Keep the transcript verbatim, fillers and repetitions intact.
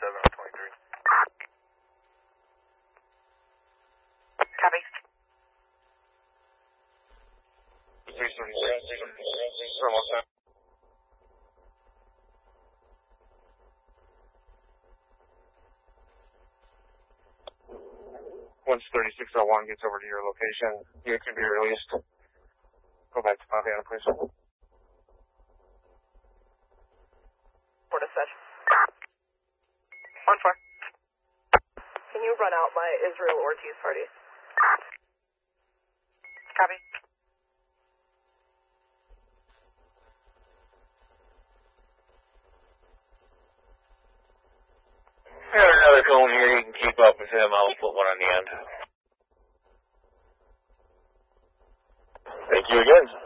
seven twenty-three. Copy. three thirty-six. Almost done. Once thirty-six oh one gets over to your location, you can be released. Go back to Pontiana, please. Port of Session. One four. Can you run out my Israel Ortiz party? Copy. Got another cone here. You can keep up with him. I'll put one on the end. Thank you again.